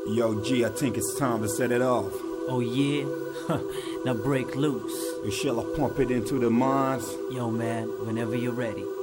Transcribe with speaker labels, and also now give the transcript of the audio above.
Speaker 1: Yo, G, I think it's time to set it off.
Speaker 2: Oh yeah? Now break loose.
Speaker 1: Shall I pump it into the minds?
Speaker 2: Yo man, whenever you're ready.